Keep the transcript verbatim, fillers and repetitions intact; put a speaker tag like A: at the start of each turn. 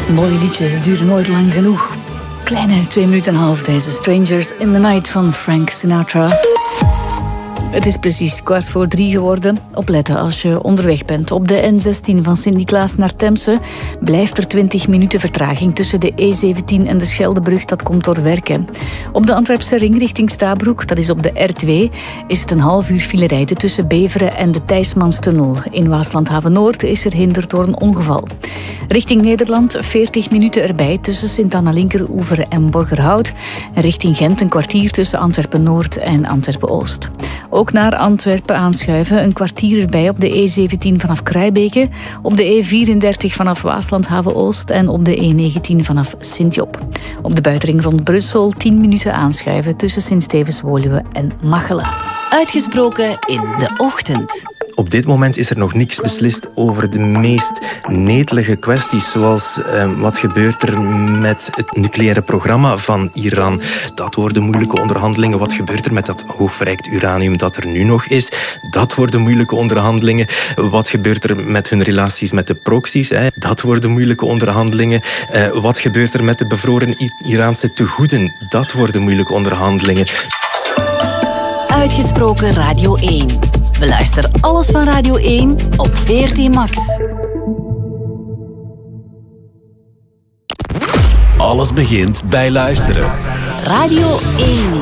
A: Mooie liedjes duren nooit lang genoeg. Kleine twee minuten en een half deze Strangers in the Night van Frank Sinatra. Het is precies kwart voor drie geworden. Opletten als je onderweg bent. Op de N zestien van Sint-Niklaas naar Temse blijft er twintig minuten vertraging tussen de E zeventien en de Scheldebrug. Dat komt door werken. Op de Antwerpse ring richting Stabroek, dat is op de R twee, is het een half uur file rijden tussen Beveren en de Thijsmanstunnel. In Waasland-Haven-Noord is er hinder door een ongeval. Richting Nederland veertig minuten erbij tussen Sint-Anna-Linkeroever en Borgerhout. En richting Gent een kwartier tussen Antwerpen-Noord en Antwerpen-Oost. Ook naar Antwerpen aanschuiven, een kwartier erbij op de E zeventien vanaf Kruibeke, op de E vierendertig vanaf Waasland-Haven-Oost en op de E negentien vanaf Sint-Job. Op de buitenring rond Brussel tien minuten aanschuiven tussen Sint-Stevens-Woluwe en Machelen.
B: Uitgesproken in de ochtend.
C: Op dit moment is er nog niks beslist over de meest netelige kwesties, zoals eh, wat gebeurt er met het nucleaire programma van Iran. Dat worden moeilijke onderhandelingen. Wat gebeurt er met dat hoogverrijkt uranium dat er nu nog is? Dat worden moeilijke onderhandelingen. Wat gebeurt er met hun relaties met de proxies? Hè? Dat worden moeilijke onderhandelingen. Eh, wat gebeurt er met de bevroren Iraanse tegoeden? Dat worden moeilijke onderhandelingen.
B: Uitgesproken Radio één. Beluister alles van Radio één op V R T Max.
D: Alles begint bij luisteren.
B: Radio één.